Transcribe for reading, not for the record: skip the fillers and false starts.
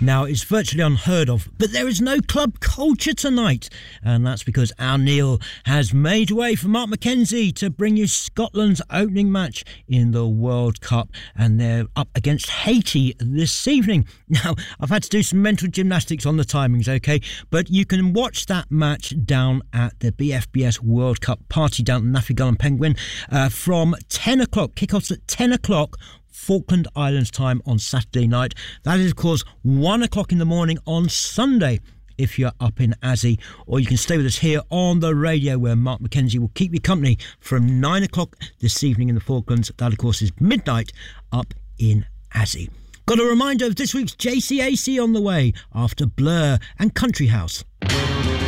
Now, it's virtually unheard of, but there is no club culture tonight, and that's because our Neil has made way for Mark McKenzie to bring you Scotland's opening match in the World Cup, and they're up against Haiti this evening. Now, I've had to do some mental gymnastics on the timings, okay, but you can watch that match down at the BFBS World Cup party down at Nafigal Penguin from 10 o'clock. Kickoff's at 10 o'clock Falkland Islands time on Saturday night. That is, of course, 1 o'clock in the morning on Sunday if you're up in Azzy, or you can stay with us here on the radio where Mark McKenzie will keep you company from 9 o'clock this evening in the Falklands. That, of course, is midnight up in Azzy. Got a reminder of this week's JCAC on the way after Blur and Country House.